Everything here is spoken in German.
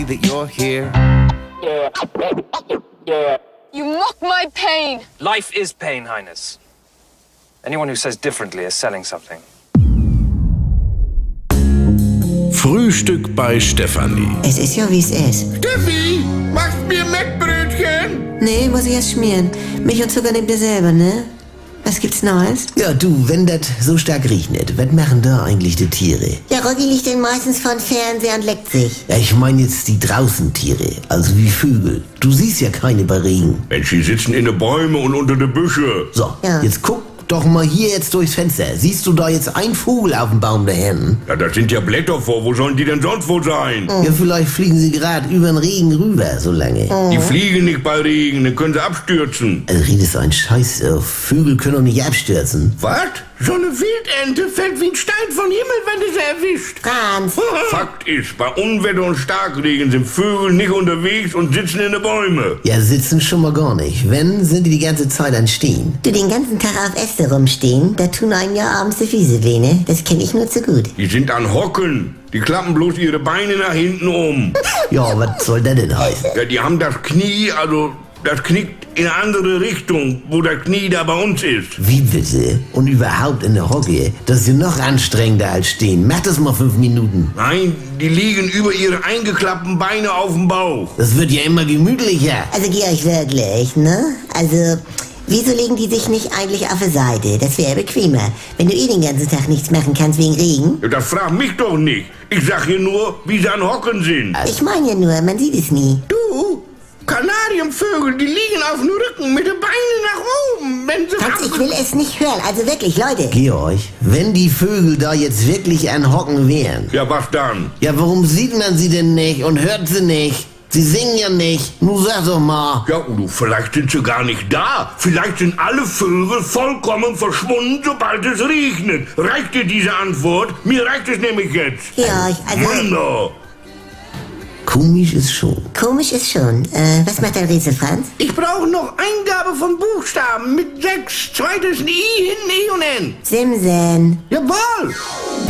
that you're here. You mock my pain. Life is pain, Highness. Anyone who says differently is selling something. Frühstück bei Stefanie. Es ist ja, wie es ist. Steffi, machst mir Mettbrötchen? Nee, muss ich erst schmieren. Milch und Zucker nehmt ihr selber, ne? Was gibt's Neues? Ja, du, wenn das so stark regnet, was machen da eigentlich die Tiere? Ja, Rocky liegt dann meistens vor dem Fernseher und leckt sich. Ja, ich meine jetzt die draußen Tiere, also wie Vögel. Du siehst ja keine bei Regen. Mensch, die sitzen in den Bäumen und unter den Büschen. So, Ja. jetzt guck doch mal hier jetzt durchs Fenster. Siehst du da jetzt einen Vogel auf dem Baum da hinten? Ja, da sind ja Blätter vor. Wo sollen die denn sonst wo sein? Ja, vielleicht fliegen sie gerade über den Regen rüber, so lange. Die fliegen nicht bei Regen, dann können sie abstürzen. Also redest du einen Scheiß auf. Vögel können doch nicht abstürzen. Was? So eine Wildente fällt wie ein Stein vom Himmel, wenn du sie erwischt. Franz, Fakt ist, bei Unwetter und Starkregen sind Vögel nicht unterwegs und sitzen in den Bäumen. Ja, sitzen schon mal gar nicht. Wenn, sind die ganze Zeit an Stehen. du den ganzen Tag auf Äste rumstehen, da tun einem ja abends die Füße weh, ne? Das kenn ich nur zu gut. Die sind an Hocken. Die klappen bloß ihre Beine nach hinten um. Ja, was soll das denn heißen? Ja, die haben das Knie, also das knickt in eine andere Richtung, wo das Knie da bei uns ist. Wie bitte? Und überhaupt in der Hocke? Das ist ja noch anstrengender als stehen. Mach das mal 5 Minuten. Nein, die liegen über ihre eingeklappten Beine auf dem Bauch. Das wird ja immer gemütlicher. Also Georg, wirklich, ne? Also, wieso legen die sich nicht eigentlich auf die Seite? Das wäre bequemer. Wenn du eh den ganzen Tag nichts machen kannst wegen Regen. Ja, das fragt mich doch nicht. Ich sag hier nur, wie sie an Hocken sind. Ich meine ja nur, man sieht es nie. Du, Kanarienvögel, die liegen auf dem Rücken mit den Beinen nach oben. Wenn sie Franz, ich will es nicht hören. Also wirklich, Leute. Georg, wenn die Vögel da jetzt wirklich an Hocken wären, Ja, was dann? ja, warum sieht man sie denn nicht und hört sie nicht? Sie singen ja nicht. Nun sag doch mal. Ja, Udo, vielleicht sind sie gar nicht da. Vielleicht sind alle Vögel vollkommen verschwunden, sobald es regnet. Reicht dir diese Antwort? Mir reicht es nämlich jetzt. Georg, also Mann, doch. Komisch ist schon. komisch ist schon. Was macht dein Rätsel, Franz? Ich brauche noch Eingabe von Buchstaben mit 6, zweites I, hinten E und N. Simsen. Jawohl.